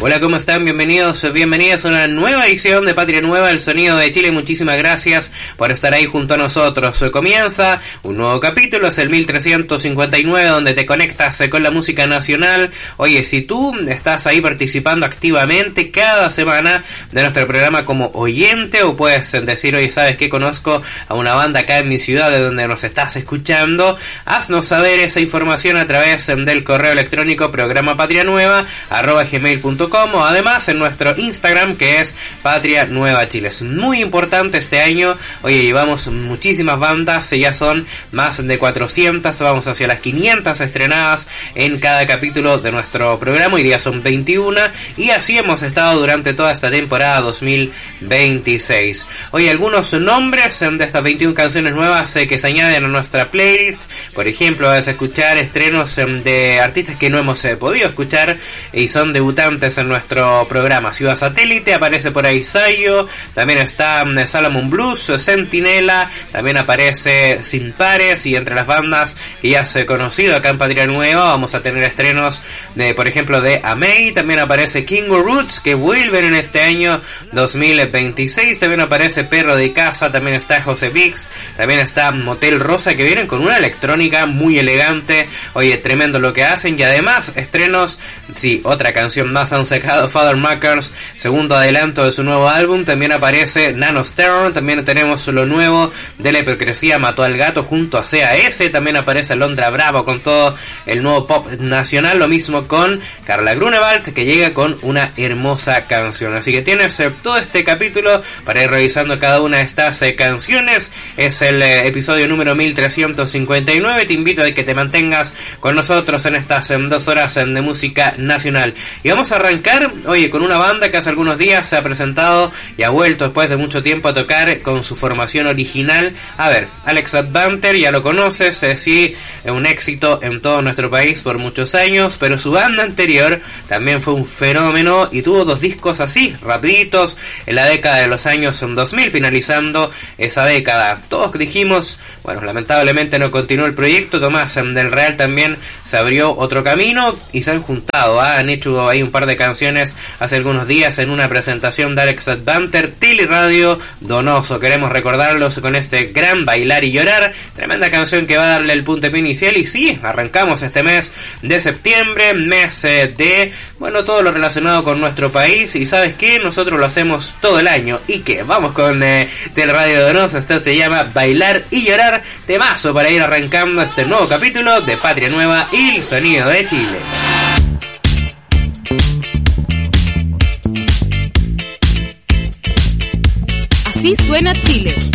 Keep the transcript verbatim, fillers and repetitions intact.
Hola, ¿cómo están? Bienvenidos, bienvenidas a una nueva edición de Patria Nueva, el sonido de Chile. Muchísimas gracias por estar ahí junto a nosotros. Comienza un nuevo capítulo, es el mil trescientos cincuenta y nueve, donde te conectas con la música nacional. Oye, si tú estás ahí participando activamente cada semana de nuestro programa como oyente, o puedes decir, oye, ¿sabes qué? Conozco a una banda acá en mi ciudad de donde nos estás escuchando, haznos saber esa información a través del correo electrónico programapatrianueva arroba gmail punto com, o además en nuestro Instagram, que es Patria Nueva Chile. Es muy importante este año. Oye, llevamos muchísimas bandas, ya son más de cuatrocientas, vamos hacia las quinientas estrenadas en cada capítulo de nuestro programa. Hoy día son veintiuno y así hemos estado durante toda esta temporada dos mil veintiséis. Oye, algunos nombres de estas veintiuna canciones nuevas eh, que se añaden a nuestra playlist. Por ejemplo, vas a escuchar estrenos eh, de artistas que no hemos eh, podido escuchar y son debutantes en nuestro programa. Ciudad Satélite, aparece por ahí Sayo, también está um, Salomon Blues, Centinela, también aparece Sin Pares, y entre las bandas que ya se ha conocido acá en Patria Nueva vamos a tener estrenos de, por ejemplo, de Amei, también aparece Kingo Roots, que vuelven en este año dos mil veintiséis, también aparece Perro de Casa, también está José Vix, también está Motel Rosa, que vienen con una electrónica muy elegante. Oye, tremendo lo que hacen, y además estrenos, sí, otra canción más han sacado Father Makers, segundo adelanto de su nuevo álbum. También aparece Nanos Terror, también tenemos lo nuevo de La Hipocresía Mató al Gato junto a C A S, también aparece Alondra Bravo con todo el nuevo pop nacional, lo mismo con Carla Grunewald, que llega con una hermosa canción. Así que tienes eh, todo este capítulo para ir revisando cada una de estas eh, canciones. Es el eh, episodio número mil trescientos cincuenta y nueve, te invito a que te mantengas con nosotros en estas eh, dos horas eh, de música nacional. Y vamos a arrancar, oye, con una banda que hace algunos días se ha presentado y ha vuelto después de mucho tiempo a tocar con su formación original. A ver, Alex Advanter, ya lo conoces, eh, sí, un éxito en todo nuestro país por muchos años, pero su banda anterior también fue un fenómeno y tuvo dos discos así, rapiditos, en la década de los años dos mil, finalizando esa década. Todos dijimos, bueno, lamentablemente no continuó el proyecto. Tomás del Real también se abrió otro camino y se han juntado, ¿eh? Han hecho ahí un par de canciones hace algunos días en una presentación de Alex Advanter, Tilly Radio Donoso. Queremos recordarlos con este gran Bailar y Llorar, tremenda canción que va a darle el puntapié inicial. Y sí, arrancamos este mes de septiembre, mes eh, de, bueno, todo lo relacionado con nuestro país, y ¿sabes qué? Nosotros lo hacemos todo el año. ¿Y qué? Vamos con eh, Tilly Radio Donoso. Esto se llama Bailar y Llorar, temazo para ir arrancando este nuevo capítulo de Patria Nueva y el sonido de Chile. Así suena Chile.